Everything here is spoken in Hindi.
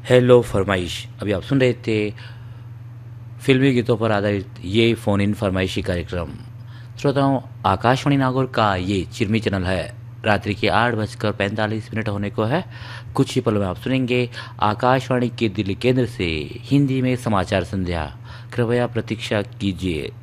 हेलो फरमाइश। अभी आप सुन रहे थे फिल्मी गीतों पर आधारित ये फ़ोन इन फरमाइशी कार्यक्रम। श्रोताओं, आकाशवाणी नागौर का ये चिरमी चैनल है। रात्रि के 8:45 होने को है। कुछ ही पल में आप सुनेंगे आकाशवाणी के दिल्ली केंद्र से हिंदी में समाचार संध्या। कृपया प्रतीक्षा कीजिए।